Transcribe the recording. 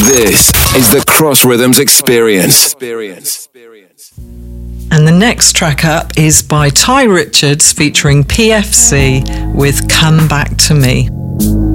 This is the Cross Rhythms Experience. And the next track up is by Ty Richards featuring PFC with Come Back to Me.